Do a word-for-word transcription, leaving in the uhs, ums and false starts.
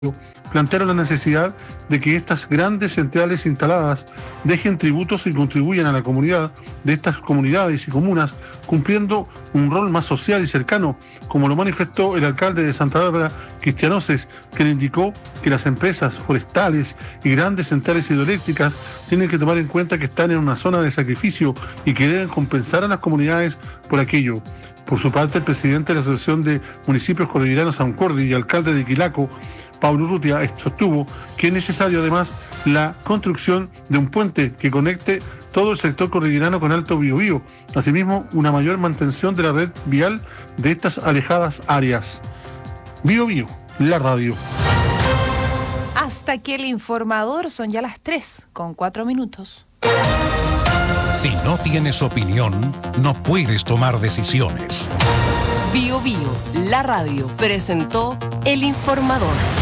plantearon la necesidad de que estas grandes centrales instaladas dejen tributos y contribuyan a la comunidad de estas comunidades y comunas, cumpliendo un rol más social y cercano, como lo manifestó el alcalde de Santa Bárbara, Cristian Oces, quien indicó que las empresas forestales y grandes centrales hidroeléctricas tienen que tomar en cuenta que están en una zona de sacrificio y que deben compensar a las comunidades por aquello. Por su parte, el presidente de la Asociación de Municipios Cordilleranos Ancordi y alcalde de Quilaco, Pablo Urrutia, sostuvo que es necesario además la construcción de un puente que conecte todo el sector cordillerano con Alto Biobío, asimismo una mayor mantención de la red vial de estas alejadas áreas. Biobío, la radio. Hasta aquí el informador, son ya las tres con cuatro minutos. Si no tienes opinión, no puedes tomar decisiones. Bio Bio, la radio, presentó El Informador.